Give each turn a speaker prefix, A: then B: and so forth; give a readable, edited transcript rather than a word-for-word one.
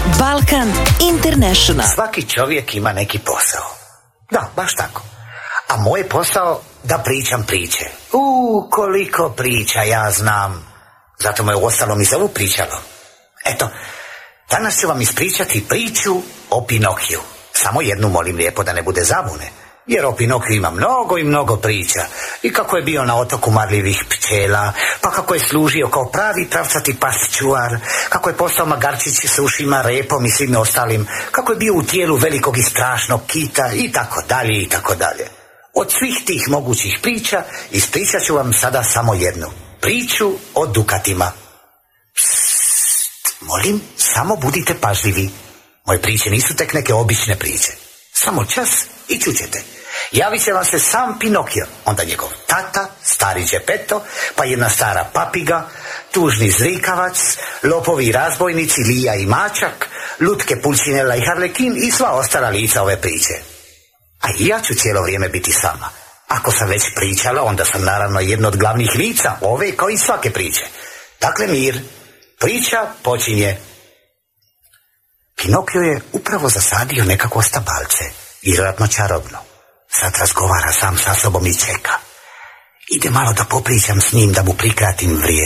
A: Balkan International.
B: Svaki čovjek ima neki posao. Da, baš tako. A moj posao da pričam priče. Koliko priča ja znam. Zato me ostalo mi zovu pričalo. Eto, danas ću vam ispričati priču o Pinokiju. Samo jednu molim lijepo da ne bude zabune. Jer o Pinokiju ima mnogo i mnogo priča. I kako je bio na otoku marljivih pčela, pa kako je služio kao pravi pravcati pas čuvar, kako je postao magarčić s ušima, repom i svim ostalim, kako je bio u tijelu velikog i strašnog kita i tako dalje i tako dalje. Od svih tih mogućih priča ispričat ću vam sada samo jednu. Priču o dukatima. Psst, molim, samo budite pažljivi. Moje priče nisu tek neke obične priče. Samo čas i čućete. Javit će vam se sam Pinokio, onda njegov tata, stari Geppetto, pa jedna stara papiga, tužni zrikavac, lopovi i razbojnici, Lija i Mačak, lutke Pulcinella i Harlekin i sva ostala lica ove priče. A i ja ću cijelo vrijeme biti s vama. Ako sam već pričala, onda sam naravno jedno od glavnih lica ove kao i svake priče. Dakle, mir. Priča počinje. Pinokio je upravo zasadio nekako stabalce, vjerojatno čarobno. Sad razgovara sam sa sobom i čeka. Ide malo da popričam s njim, da mu prikratim vrijeme.